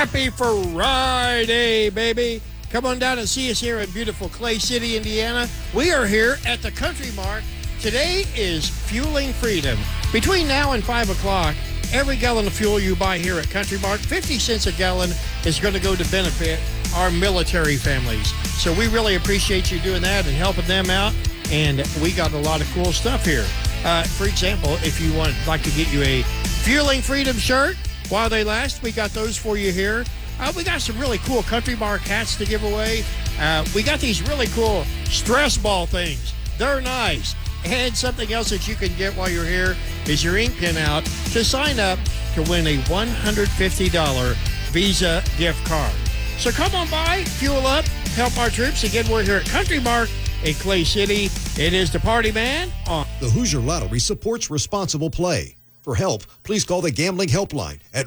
Happy Friday, baby. Come on down and see us here in beautiful Clay City, Indiana. We are here at the Country Mart. Today is Fueling Freedom. Between now and 5 o'clock, every gallon of fuel you buy here at Country Mart, 50 cents a gallon, is going to go to benefit our military families. So we really appreciate you doing that and helping them out. And we got a lot of cool stuff here. For example, if you would like to get you a Fueling Freedom shirt while they last, we got those for you here. We got some really cool Country Mart hats to give away. We got these really cool stress ball things. They're nice. And something else that you can get while you're here is your ink pen out to sign up to win a $150 Visa gift card. So come on by, fuel up, help our troops. Again, we're here at Country Mart in Clay City. It is the Party Man on. The Hoosier Lottery supports responsible play. For help, please call the Gambling Helpline at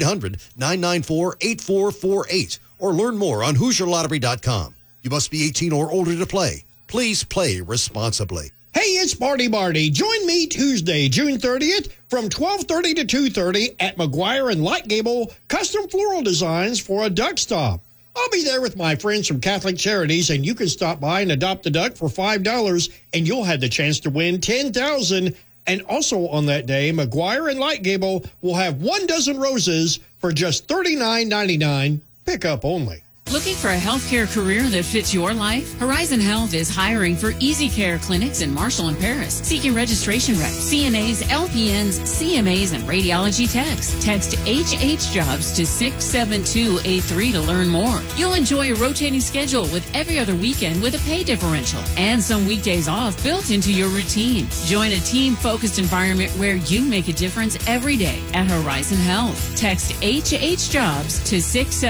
1-800-994-8448 or learn more on HoosierLottery.com. You must be 18 or older to play. Please play responsibly. Hey, it's Party Marty. Join me Tuesday, June 30th from 12:30 to 2:30 at McGuire and Light Gable Custom Floral Designs for a duck stop. I'll be there with my friends from Catholic Charities, and you can stop by and adopt a duck for $5, and you'll have the chance to win $10,000. And also on that day, McGuire and Light Gable will have 1 dozen roses for just $39.99, pickup only. Looking for a healthcare career that fits your life? Horizon Health is hiring for Easy Care clinics in Marshall and Paris, seeking registration reps, CNAs, LPNs, CMAs, and radiology techs. Text HHJobs to 67283 to learn more. You'll enjoy a rotating schedule with every other weekend with a pay differential and some weekdays off built into your routine. Join a team-focused environment where you make a difference every day at Horizon Health. Text HHJobs to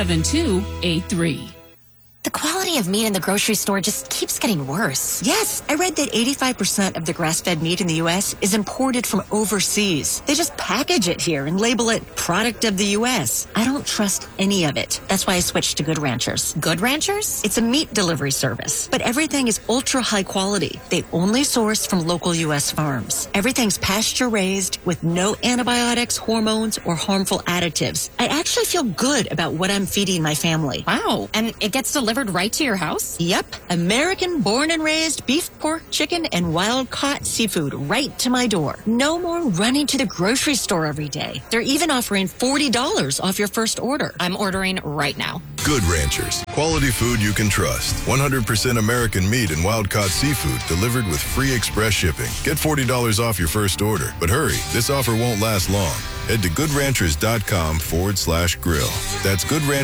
67283. The quality of meat in the grocery store just keeps getting worse. Yes, I read that 85% of the grass-fed meat in the U.S. is imported from overseas. They just package it here and label it product of the U.S. I don't trust any of it. That's why I switched to Good Ranchers. Good Ranchers? It's a meat delivery service, but everything is ultra high quality. They only source from local U.S. farms. Everything's pasture-raised with no antibiotics, hormones, or harmful additives. I actually feel good about what I'm feeding my family. Wow. And it gets delivered right to your house? Yep. American born and raised beef, pork, chicken, and wild-caught seafood right to my door. No more running to the grocery store every day. They're even offering $40 off your first order. I'm ordering right now. Good Ranchers. Quality food you can trust. 100% American meat and wild-caught seafood delivered with free express shipping. Get $40 off your first order. But hurry, this offer won't last long. Head to goodranchers.com/grill. That's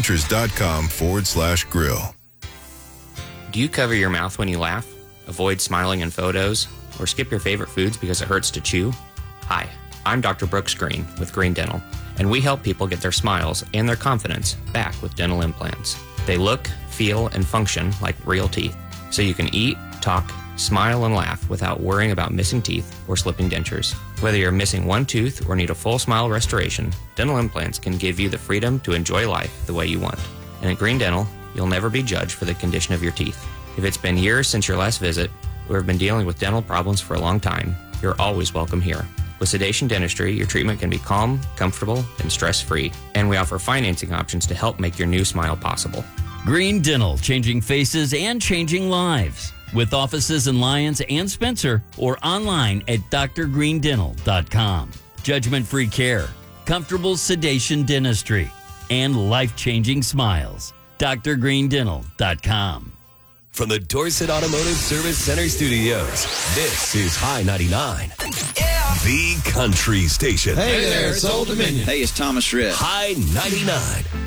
goodranchers.com/grill. Do you cover your mouth when you laugh? Avoid smiling in photos? Or skip your favorite foods because it hurts to chew? Hi, I'm Dr. Brooks Green with Green Dental, and we help people get their smiles and their confidence back with dental implants. They look, feel, and function like real teeth, so you can eat, talk, smile, and laugh without worrying about missing teeth or slipping dentures. Whether you're missing one tooth or need a full smile restoration, dental implants can give you the freedom to enjoy life the way you want. And at Green Dental, you'll never be judged for the condition of your teeth. If it's been years since your last visit, or have been dealing with dental problems for a long time, you're always welcome here. With Sedation Dentistry, your treatment can be calm, comfortable, and stress-free. And we offer financing options to help make your new smile possible. Green Dental, changing faces and changing lives. With offices in Lyons and Spencer, or online at drgreendental.com. Judgment-free care, comfortable sedation dentistry, and life-changing smiles. drgreendental.com. From the Dorset Automotive Service Center Studios, this is High 99. Yeah. The country station. Hey there, it's Old Dominion. Hey, it's Thomas Rhett. High 99.